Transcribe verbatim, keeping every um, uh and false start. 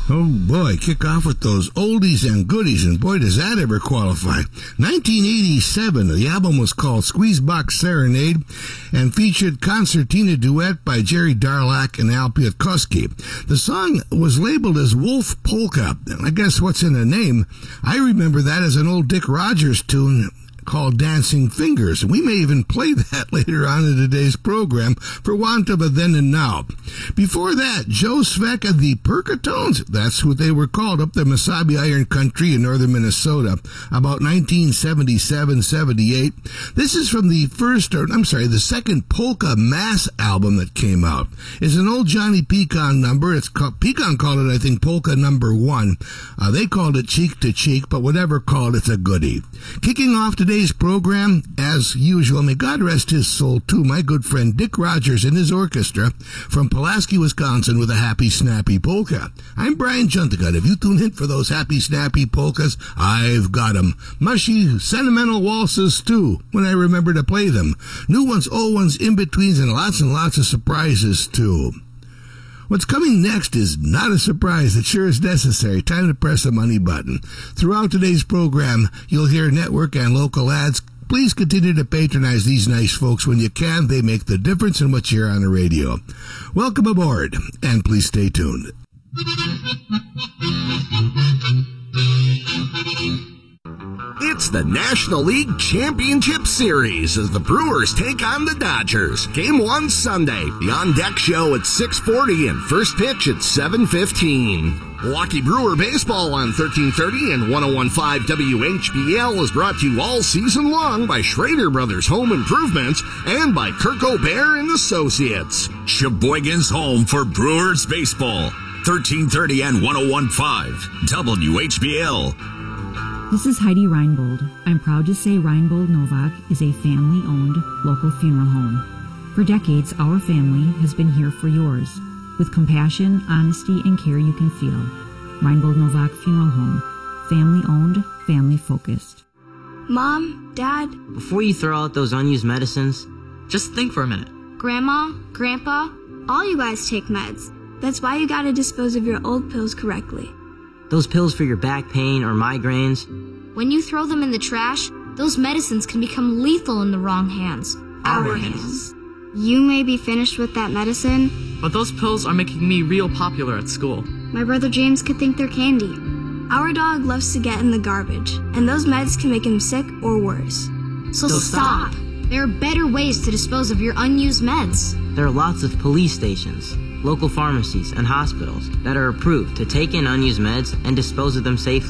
Oh boy, kick off with those oldies and goodies, and boy does that ever qualify. nineteen eighty-seven, the album was called Squeezebox Serenade and featured concertina duet by Jerry Darlak and Al Piotrowski. The song was labeled as Wolf Polka. I guess what's in the name? I remember that as an old Dick Rogers tune called Dancing Fingers, and we may even play that later on in today's program for want of a then and now. Before that, Joe Sveka, the Percatones, that's what they were called up the Mesabi Iron Country in northern Minnesota, about nineteen seventy-seven seventy-eight. This is from the first, or I'm sorry, the second Polka Mass album that came out. It's an old Johnny Pecan number. It's called, Pecan called it, I think, Polka Number One. Uh, they called it Cheek to Cheek, but whatever called, it's a goodie. Kicking off today's program, as usual, may God rest his soul too, my good friend Dick Rogers and his orchestra from Pulaski, Wisconsin, with a happy, snappy polka. I'm Brian Junticut. If you tune in for those happy, snappy polkas, I've got 'em. Mushy, sentimental waltzes too, when I remember to play them. New ones, old ones, in-betweens, and lots and lots of surprises too. What's coming next is not a surprise. It sure is necessary. Time to press the money button. Throughout today's program, you'll hear network and local ads. Please continue to patronize these nice folks when you can. They make the difference in what you hear on the radio. Welcome aboard, and please stay tuned. It's the National League Championship Series as the Brewers take on the Dodgers. Game one Sunday. The On Deck Show at six forty and first pitch at seven fifteen. Milwaukee Brewer Baseball on thirteen thirty and one oh one point five W H B L is brought to you all season long by Schrader Brothers Home Improvements and by Kirk O'Bear and Associates. Sheboygan's home for Brewers Baseball. thirteen thirty and one oh one point five W H B L. This is Heidi Reinbold. I'm proud to say Reinbold Novak is a family-owned local funeral home. For decades, our family has been here for yours, with compassion, honesty, and care you can feel. Reinbold Novak Funeral Home. Family-owned, family-focused. Mom, Dad. Before you throw out those unused medicines, just think for a minute. Grandma, Grandpa, all you guys take meds. That's why you gotta dispose of your old pills correctly. Those pills for your back pain or migraines. When you throw them in the trash, those medicines can become lethal in the wrong hands. Our hands. You may be finished with that medicine, but those pills are making me real popular at school. My brother James could think they're candy. Our dog loves to get in the garbage, and those meds can make him sick or worse. So, so stop. stop. There are better ways to dispose of your unused meds. There are lots of police stations, local pharmacies, and hospitals that are approved to take in unused meds and dispose of them safely.